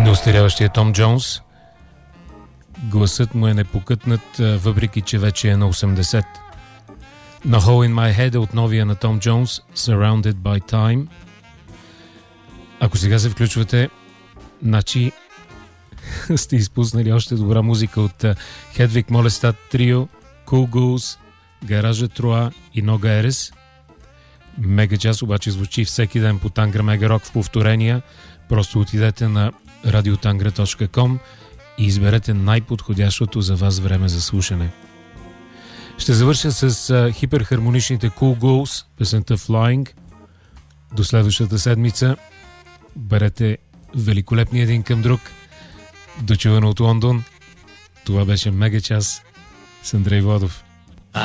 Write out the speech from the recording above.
Неостаряващия Том Джонс. Гласът му е непокътнат, въпреки че вече е на 80. На Hole in My Head от новия на Том Джонс, Surrounded by Time. Ако сега се включвате, значи сте изпуснали още добра музика от Хедвиг Молестат Трио, Cool Ghouls, Гаража Троа и Нога Ерес. Мега час обаче звучи всеки ден по Тангра Мега Рок в повторения. Просто отидете на radiotangra.com и изберете най-подходящото за вас време за слушане. Ще завърша с хиперхармоничните Cool Ghouls, песента Flying. До следващата седмица. Берете великолепни един към друг. Дочуване от Лондон. Това беше Мега час с Андрей Владов.